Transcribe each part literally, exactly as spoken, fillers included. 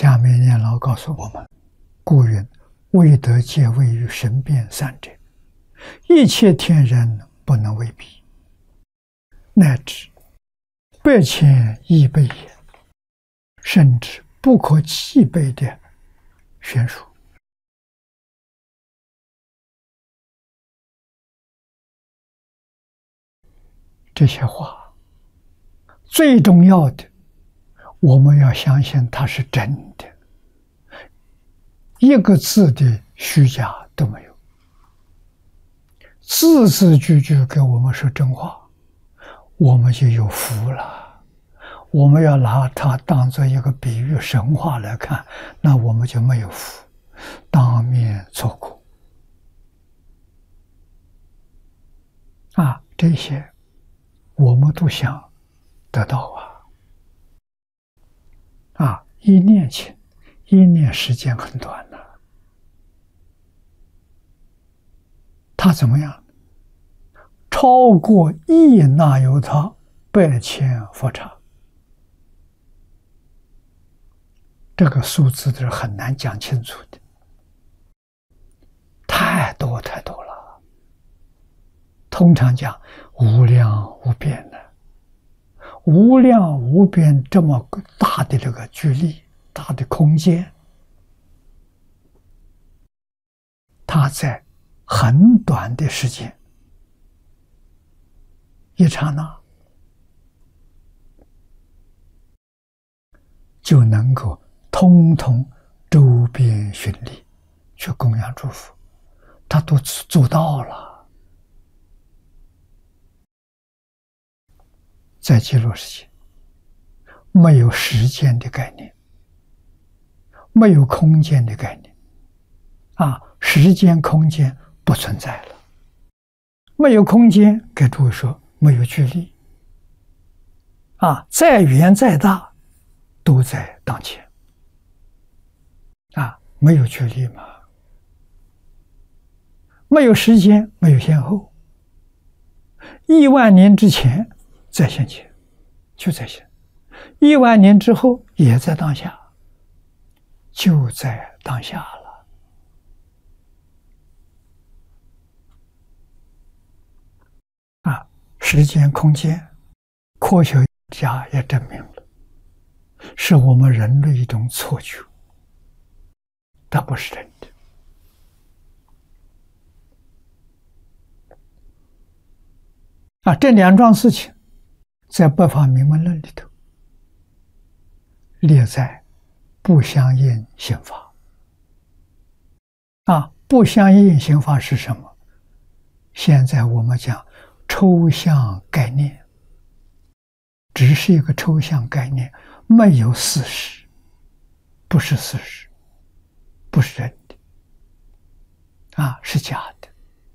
下面念老告诉我们：故云，未得戒位于神变三者，一切天人不能为比，乃至百千亿倍也，甚至不可计倍的悬殊。这些话最重要的，我们要相信它是真的，一个字的虚假都没有，字字句句给我们说真话，我们就有福了。我们要拿它当做一个比喻神话来看，那我们就没有福，当面错过啊！这些我们都想得到啊！啊，一念情，一念时间很短呢、啊。他怎么样？超过亿那由他百千佛刹。这个数字是很难讲清楚的，太多太多了。通常讲无量无边的，无量无边这么大的这个距离，大的空间，它在很短的时间，一刹那就能够通通周边巡礼，去供养诸佛，他都做到了。在极乐世界，没有时间的概念，没有空间的概念，啊，时间空间不存在了。没有空间，给诸位说没有距离，啊，再远再大，都在当前。啊，没有距离嘛，没有时间，没有先后，亿万年之前在现前，就在现；亿万年之后也在当下，就在当下了。啊，时间、空间，科学家也证明了，是我们人类一种错觉。它不是真的啊！这两桩事情在《百法明门论》里头列在不相应刑法啊。不相应刑法是什么？现在我们讲抽象概念，只是一个抽象概念，没有事实，不是事实。不是真的啊，是假的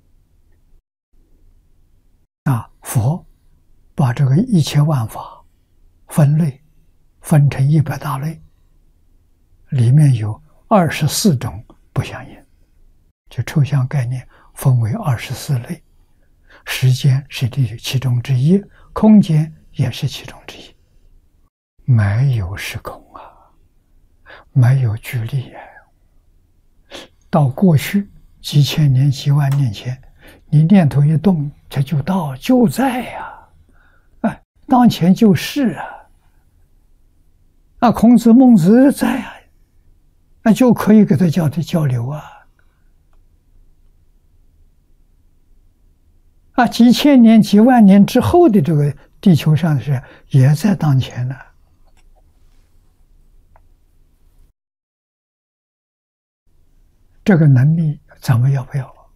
啊！佛把这个一切万法分类，分成一百大类，里面有二十四种不相应，就抽象概念分为二十四类，时间是其中之一，空间也是其中之一，没有时空啊，没有距离啊。到过去几千年、几万年前，你念头一动，它就到，就在呀、啊，哎，当前就是啊。啊，孔子、孟子在啊，那就可以给他交的交流啊。啊，几千年、几万年之后的这个地球上的事，也在当前呢、啊。这个能力咱们要不要？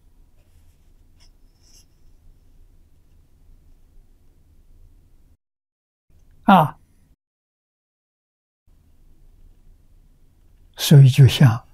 啊，所以就像